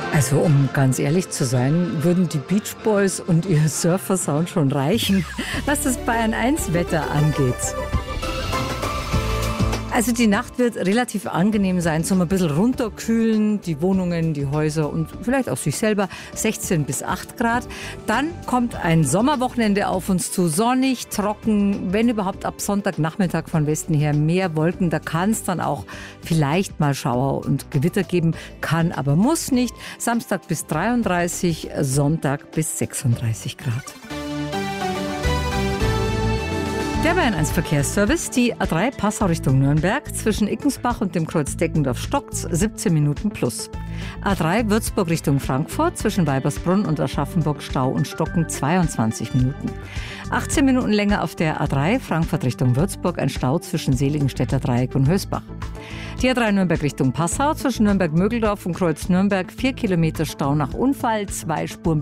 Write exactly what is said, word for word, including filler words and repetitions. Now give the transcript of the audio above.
Also um ganz ehrlich zu sein, würden die Beach Boys und ihr Surfer-Sound schon reichen, was das Bayern eins Wetter angeht. Also die Nacht wird relativ angenehm sein, zum ein bisschen runterkühlen, die Wohnungen, die Häuser und vielleicht auch sich selber, sechzehn bis acht Grad. Dann kommt ein Sommerwochenende auf uns zu, sonnig, trocken, wenn überhaupt ab Sonntagnachmittag von Westen her mehr Wolken. Da kann es dann auch vielleicht mal Schauer und Gewitter geben, kann, aber muss nicht. Samstag bis dreiunddreißig, Sonntag bis sechsunddreißig Grad. Der Bayern eins Verkehrsservice, die A drei Passau Richtung Nürnberg, zwischen Ickensbach und dem Kreuz Deggendorf stockt's, siebzehn Minuten plus. A drei Würzburg Richtung Frankfurt, zwischen Weibersbrunn und Aschaffenburg Stau und Stocken, zweiundzwanzig Minuten. achtzehn Minuten länger auf der A drei Frankfurt Richtung Würzburg, ein Stau zwischen Seligenstädter Dreieck und Hösbach. Die A drei Nürnberg Richtung Passau, zwischen Nürnberg-Mögeldorf und Kreuz Nürnberg, vier Kilometer Stau nach Unfall, zwei Spuren